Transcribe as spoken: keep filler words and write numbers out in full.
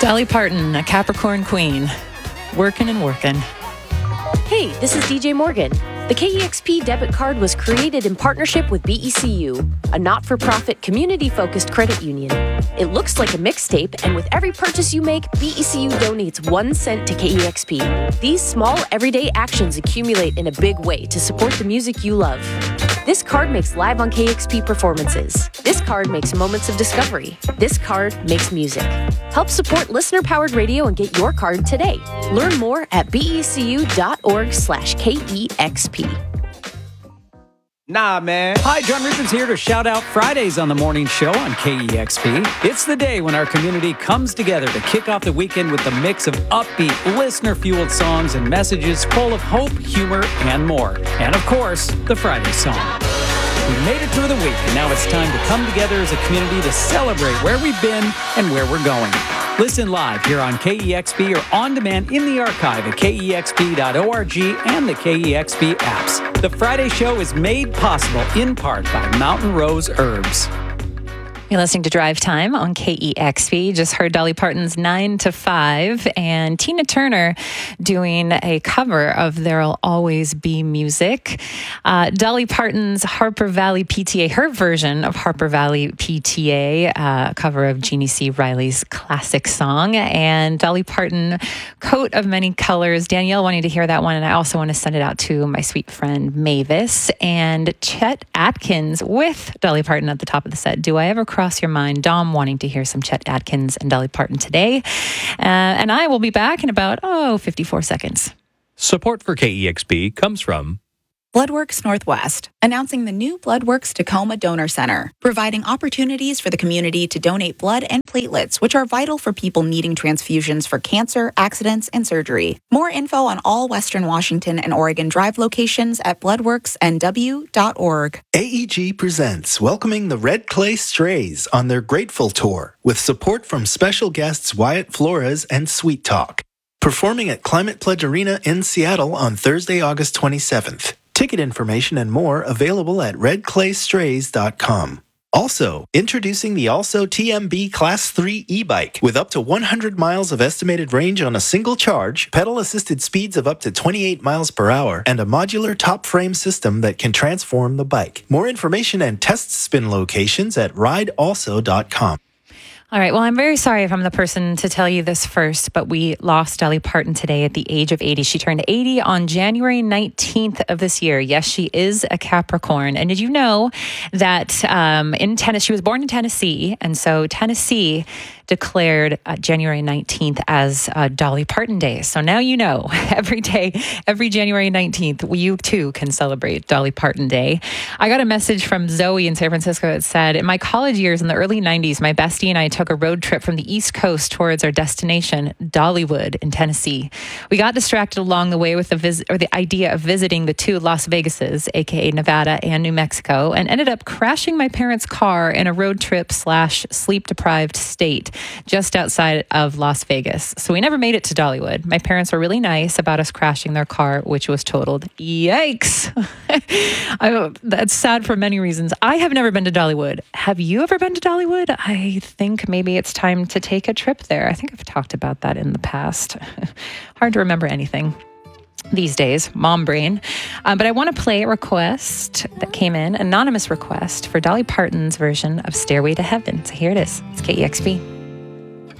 Dolly Parton, a Capricorn queen, working and working. Hey, this is D J Morgan. The K E X P debit card was created in partnership with B E C U, a not-for-profit, community-focused credit union. It looks like a mixtape, and with every purchase you make, B E C U donates one cent to K E X P. These small, everyday actions accumulate in a big way to support the music you love. This card makes Live on K E X P performances. This card makes moments of discovery. This card makes music. Help support listener-powered radio and get your card today. Learn more at becu.org slash KEXP. Nah, man. Hi, John Richards here to shout out Fridays on the morning show on K E X P. It's the day when our community comes together to kick off the weekend with a mix of upbeat, listener-fueled songs and messages full of hope, humor, and more. And of course, the Friday song. We made it through the week, and now it's time to come together as a community to celebrate where we've been and where we're going. Listen live here on K E X P or on demand in the archive at K E X P dot org and the K E X P apps. The Friday show is made possible in part by Mountain Rose Herbs. You're listening to Drive Time on K E X P. Just heard Dolly Parton's nine to five and Tina Turner doing a cover of There'll Always Be Music. Uh, Dolly Parton's Harper Valley P T A, her version of Harper Valley P T A, uh, cover of Jeannie C. Riley's classic song. And Dolly Parton, Coat of Many Colors. Danielle wanted to hear that one, and I also want to send it out to my sweet friend Mavis. And Chet Atkins with Dolly Parton at the top of the set. Do I Ever Cross Your Mind? Dom wanting to hear some Chet Atkins and Dolly Parton today. Uh, and I will be back in about, oh, fifty-four seconds. Support for K E X P comes from Bloodworks Northwest, announcing the new Bloodworks Tacoma Donor Center, providing opportunities for the community to donate blood and platelets, which are vital for people needing transfusions for cancer, accidents, and surgery. More info on all Western Washington and Oregon Drive locations at bloodworks N W dot org. A E G presents welcoming the Red Clay Strays on their Grateful Tour, with support from special guests Wyatt Flores and Sweet Talk. Performing at Climate Pledge Arena in Seattle on Thursday, August twenty-seventh. Ticket information and more available at red clay strays dot com. Also, introducing the Also T M B Class three e-bike with up to one hundred miles of estimated range on a single charge, pedal-assisted speeds of up to twenty-eight miles per hour, and a modular top frame system that can transform the bike. More information and test spin locations at ride also dot com. All right. Well, I'm very sorry if I'm the person to tell you this first, but we lost Dolly Parton today at the age of eighty. She turned eighty on January nineteenth of this year. Yes, she is a Capricorn. And did you know that um, in Tennessee, she was born in Tennessee, and so Tennessee declared uh, January nineteenth as uh, Dolly Parton Day. So now you know, every day, every January nineteenth, you too can celebrate Dolly Parton Day. I got a message from Zoe in San Francisco that said, in my college years in the early nineties, my bestie and I took a road trip from the East Coast towards our destination, Dollywood in Tennessee. We got distracted along the way with the vis- or the idea of visiting the two Las Vegases, aka Nevada and New Mexico, and ended up crashing my parents' car in a road trip slash sleep-deprived state just outside of Las Vegas. So we never made it to Dollywood. My parents were really nice about us crashing their car, which was totaled. Yikes. I, that's sad for many reasons. I have never been to Dollywood. Have you ever been to Dollywood? I think maybe it's time to take a trip there. I think I've talked about that in the past. Hard to remember anything these days, mom brain. Um, but I want to play a request that came in, anonymous request for Dolly Parton's version of Stairway to Heaven. So here it is. It's K E X P.